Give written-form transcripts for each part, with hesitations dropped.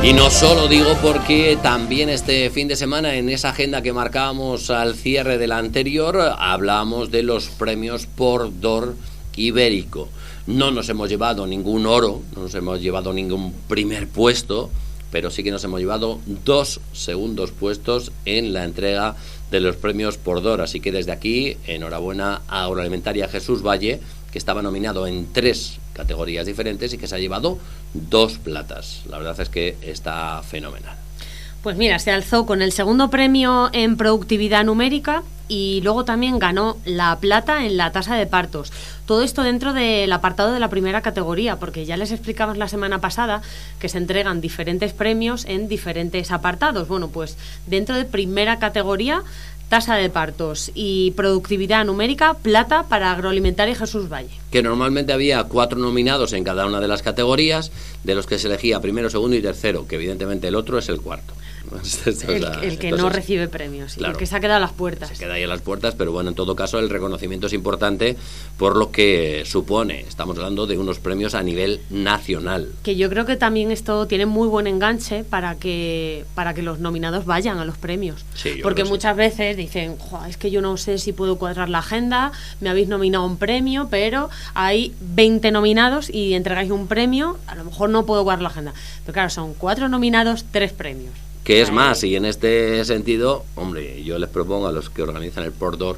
Y no solo digo porque también este fin de semana en esa agenda que marcábamos al cierre de la anterior hablamos de los premios por DOR Ibérico. No nos hemos llevado ningún oro, no nos hemos llevado ningún primer puesto, pero sí que nos hemos llevado 2 segundos puestos en la entrega de los premios por DOR. Así que desde aquí, enhorabuena a Agroalimentaria Jesús Valle, que estaba nominado en 3 categorías diferentes y que se ha llevado 2 platas. La verdad es que está fenomenal. Pues mira, se alzó con el segundo premio en productividad numérica y luego también ganó la plata en la tasa de partos. Todo esto dentro del apartado de la primera categoría, porque ya les explicamos la semana pasada que se entregan diferentes premios en diferentes apartados. Bueno, pues dentro de primera categoría, tasa de partos y productividad numérica, plata para Agroalimentaria Jesús Valle. Que normalmente había 4 nominados en cada una de las categorías, de los que se elegía primero, segundo y tercero, que evidentemente el otro es el cuarto. El que no recibe premios, claro, el que se ha quedado a las puertas. Se queda ahí a las puertas, pero bueno, en todo caso el reconocimiento es importante por lo que supone. Estamos hablando de unos premios a nivel nacional. Que yo creo que también esto tiene muy buen enganche para que los nominados vayan a los premios. Sí, porque muchas veces dicen, es que yo no sé si puedo cuadrar la agenda, me habéis nominado un premio, pero hay 20 nominados y entregáis un premio, a lo mejor no puedo cuadrar la agenda. Pero claro, son 4 nominados, 3 premios. Que es más, y en este sentido, hombre, yo les propongo a los que organizan el por DOR,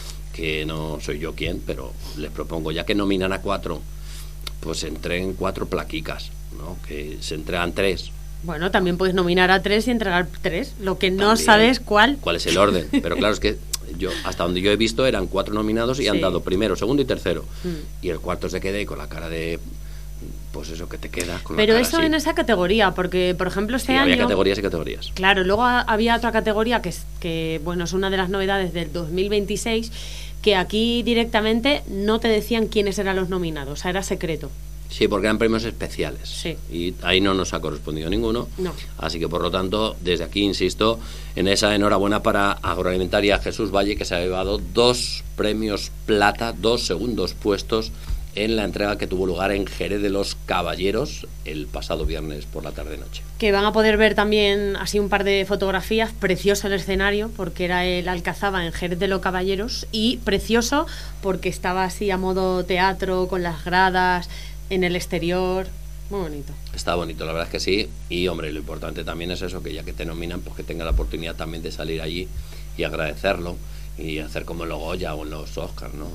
que no soy yo quien, pero les propongo, ya que nominan a 4, pues entreguen 4 plaquicas, ¿no? Que se entregan 3. Bueno, también puedes nominar a 3 y entregar 3, lo que no También, sabes cuál es el orden, pero claro, es que yo hasta donde yo he visto eran 4 nominados y sí, han dado primero, segundo y tercero, y el cuarto se queda con la cara de... Pues eso, que te queda con pero la cara eso así. En esa categoría, porque por ejemplo este año había categorías y categorías. Claro, luego había otra categoría que bueno, es una de las novedades del 2026, que aquí directamente no te decían quiénes eran los nominados, o sea, era secreto. Sí, porque eran premios especiales. Sí. Y ahí no nos ha correspondido ninguno. No. Así que, por lo tanto, desde aquí insisto en esa enhorabuena para Agroalimentaria Jesús Valle, que se ha llevado 2 premios plata, 2 segundos puestos en la entrega que tuvo lugar en Jerez de los Caballeros el pasado viernes por la tarde-noche. Que van a poder ver también así un par de fotografías, precioso el escenario, porque era el Alcazaba en Jerez de los Caballeros, y precioso porque estaba así a modo teatro, con las gradas, en el exterior, muy bonito. Está bonito, la verdad es que sí, y hombre, lo importante también es eso, que ya que te nominan, pues que tenga la oportunidad también de salir allí y agradecerlo, y hacer como en los Goya o en los Oscars, ¿no?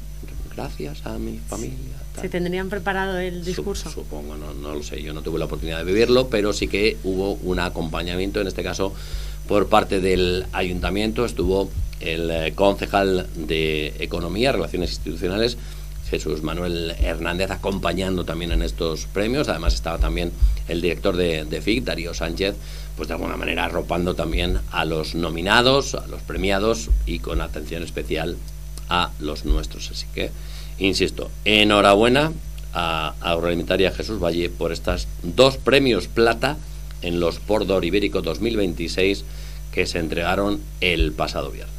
Gracias a mi familia. Tal. ¿Se tendrían preparado el discurso? Supongo, no lo sé. Yo no tuve la oportunidad de vivirlo, pero sí que hubo un acompañamiento, en este caso por parte del ayuntamiento. Estuvo el concejal de Economía, Relaciones Institucionales, Jesús Manuel Hernández, acompañando también en estos premios. Además estaba también el director de FIC, Darío Sánchez, pues de alguna manera arropando también a los nominados, a los premiados y con atención especial a los nuestros. Así que, insisto, enhorabuena a Agroalimentaria Jesús Valle por estas 2 premios plata en los por DOR Ibérico 2026 que se entregaron el pasado viernes.